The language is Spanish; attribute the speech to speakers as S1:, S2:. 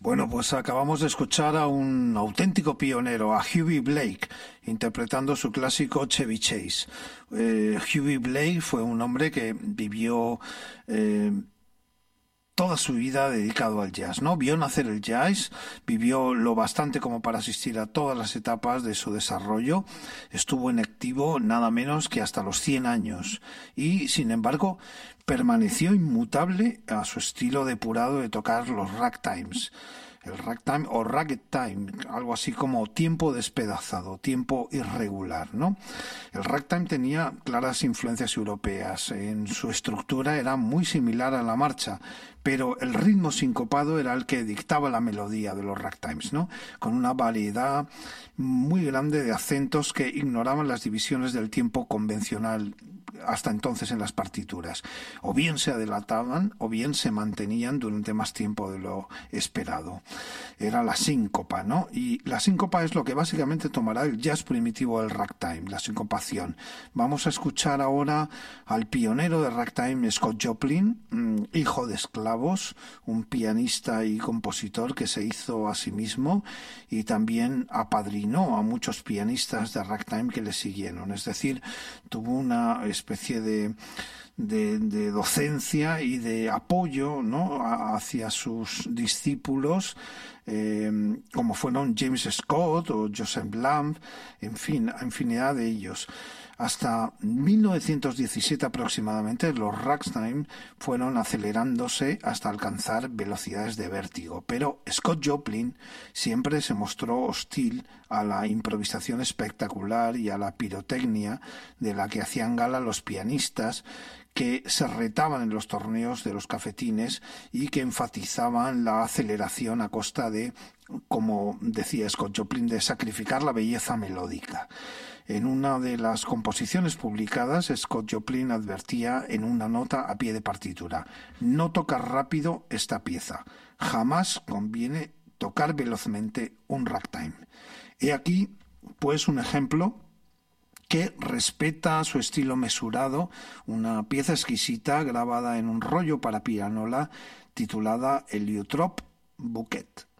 S1: Bueno, pues acabamos de escuchar a un auténtico pionero, a Hubie Blake, interpretando su clásico Chevy Chase. Hubie Blake fue un hombre que vivió toda su vida dedicado al jazz, ¿no? Vio nacer el jazz, vivió lo bastante como para asistir a todas las etapas de su desarrollo, estuvo en activo nada menos que hasta los 100 años y, sin embargo, permaneció inmutable a su estilo depurado de tocar los ragtimes. El ragtime o ragtime, algo así como tiempo despedazado, tiempo irregular, ¿no? El ragtime tenía claras influencias europeas, en su estructura era muy similar a la marcha, pero el ritmo sincopado era el que dictaba la melodía de los ragtimes, ¿no? Con una variedad muy grande de acentos que ignoraban las divisiones del tiempo convencional hasta entonces en las partituras. O bien se adelantaban o bien se mantenían durante más tiempo de lo esperado. Era la síncopa, ¿no? Y la síncopa es lo que básicamente tomará el jazz primitivo del ragtime, la sincopación. Vamos a escuchar ahora al pionero de ragtime, Scott Joplin, hijo de esclavos, un pianista y compositor que se hizo a sí mismo y también apadrinó a muchos pianistas de ragtime que le siguieron. Es decir, tuvo una especie de docencia y de apoyo, ¿no?, hacia sus discípulos, como fueron James Scott o Joseph Lamb, en fin, infinidad de ellos. Hasta 1917 aproximadamente los ragtime fueron acelerándose hasta alcanzar velocidades de vértigo, pero Scott Joplin siempre se mostró hostil a la improvisación espectacular y a la pirotecnia de la que hacían gala los pianistas que se retaban en los torneos de los cafetines y que enfatizaban la aceleración a costa de, como decía Scott Joplin, de sacrificar la belleza melódica. En una de las composiciones publicadas, Scott Joplin advertía en una nota a pie de partitura: no tocar rápido esta pieza, jamás conviene tocar velozmente un ragtime. He aquí, pues, un ejemplo que respeta su estilo mesurado, una pieza exquisita grabada en un rollo para pianola titulada Heliotrope Bouquet.